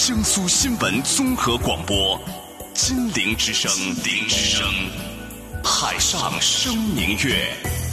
江苏新闻综合广播，金陵之声，海上生明月。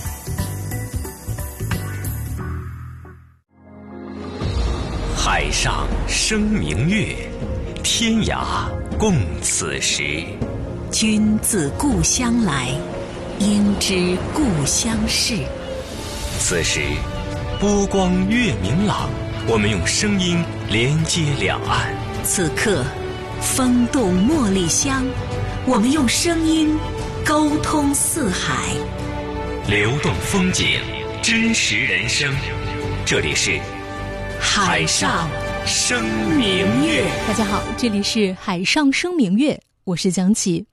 海上生明月，天涯共此时。 君自故乡来，应知故乡事。 此时波光月明朗，我们用声音连接两岸。 此刻风动茉莉香，我们用声音沟通四海。 流动风景，真实人生，这里是海上生明月。 大家好，这里是海上生明月，我是江琪。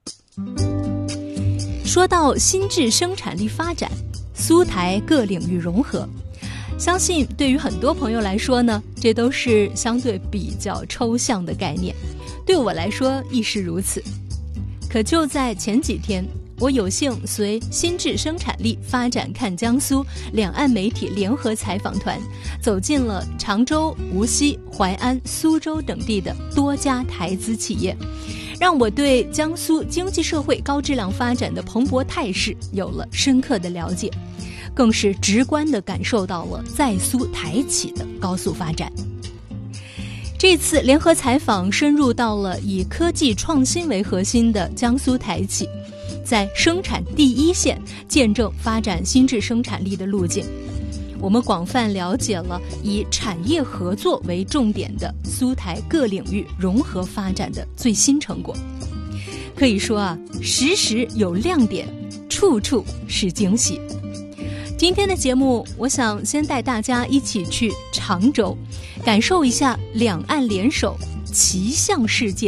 说到新质生产力发展，苏台各领域融合，相信对于很多朋友来说呢，这都是相对比较抽象的概念，对我来说亦是如此。可就在前几天，我有幸随新质生产力发展看江苏两岸媒体联合采访团，走进了常州、无锡、淮安、苏州等地的多家台资企业，让我对江苏经济社会高质量发展的蓬勃态势有了深刻的了解，更是直观地感受到了在苏台企的高速发展。这次联合采访深入到了以科技创新为核心的江苏台企，在生产第一线见证发展新质生产力的路径。我们广泛了解了以产业合作为重点的苏台各领域融合发展的最新成果。可以说啊，时时有亮点，处处是惊喜。今天的节目，我想先带大家一起去常州，感受一下两岸联手，奇象世界